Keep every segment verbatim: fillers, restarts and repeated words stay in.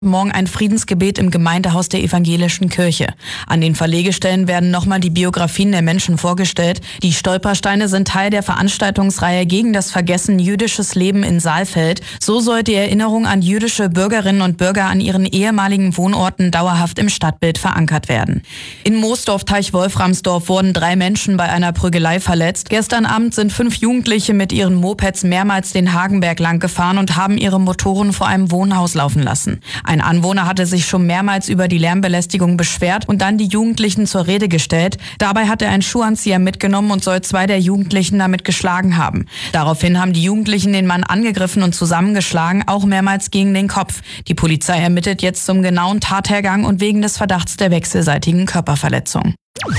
Morgen ein Friedensgebet im Gemeindehaus der evangelischen Kirche. An den Verlegestellen werden nochmal die Biografien der Menschen vorgestellt. Die Stolpersteine sind Teil der Veranstaltungsreihe gegen das Vergessen jüdisches Leben in Saalfeld. So soll die Erinnerung an jüdische Bürgerinnen und Bürger an ihren ehemaligen Wohnorten dauerhaft im Stadtbild verankert werden. In Moosdorf-Teich-Wolframsdorf wurden drei Menschen bei einer Prügelei verletzt. Gestern Abend sind fünf Jugendliche mit ihren Mopeds mehrmals den Hagenberg lang gefahren und haben ihre Motoren vor einem Wohnhaus laufen lassen. Ein Anwohner hatte sich schon mehrmals über die Lärmbelästigung beschwert und dann die Jugendlichen zur Rede gestellt. Dabei hat er einen Schuhanzieher mitgenommen und soll zwei der Jugendlichen damit geschlagen haben. Daraufhin haben die Jugendlichen den Mann angegriffen und zusammengeschlagen, auch mehrmals gegen den Kopf. Die Polizei ermittelt jetzt zum genauen Tathergang und wegen des Verdachts der wechselseitigen Körperverletzung.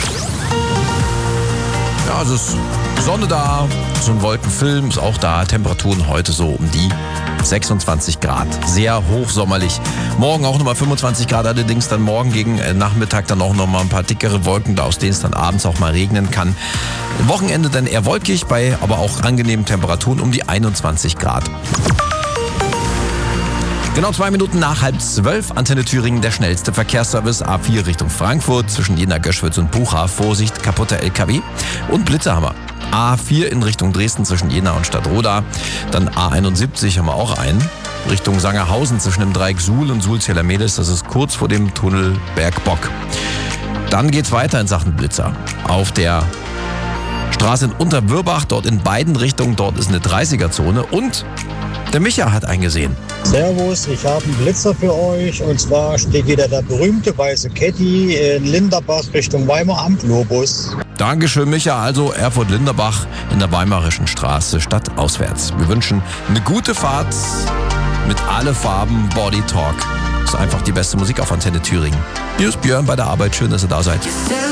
Ja, es ist Sonne da, so ein Wolkenfilm ist auch da. Temperaturen heute so um die sechsundzwanzig Grad. Sehr hochsommerlich. Morgen auch nochmal fünfundzwanzig Grad, allerdings dann morgen gegen Nachmittag dann auch nochmal ein paar dickere Wolken, aus denen es dann abends auch mal regnen kann. Wochenende dann eher wolkig, bei aber auch angenehmen Temperaturen um die einundzwanzig Grad. Genau zwei Minuten nach halb zwölf, Antenne Thüringen, der schnellste Verkehrsservice. A vier Richtung Frankfurt, zwischen Jena, Göschwitz und Bucha. Vorsicht, kaputter L K W und Blitzerhammer. A vier in Richtung Dresden zwischen Jena und Stadtroda. Dann A einundsiebzig haben wir auch einen. Richtung Sangerhausen zwischen dem Dreieck Suhl und Suhl-Zierler-Mehlis. Das ist kurz vor dem Tunnel Bergbock. Dann geht's weiter in Sachen Blitzer. Auf der Straße in Unterwürbach, dort in beiden Richtungen, dort ist eine dreißiger-Zone. Und der Micha hat eingesehen. Servus, ich habe einen Blitzer für euch. Und zwar steht wieder der berühmte weiße Caddy in Linderbach Richtung Weimar am Globus. Dankeschön, Micha. Also Erfurt-Linderbach in der Weimarischen Straße stadtauswärts. Wir wünschen eine gute Fahrt mit alle Farben Body Talk. Das ist einfach die beste Musik auf Antenne Thüringen. Hier ist Björn bei der Arbeit. Schön, dass ihr da seid.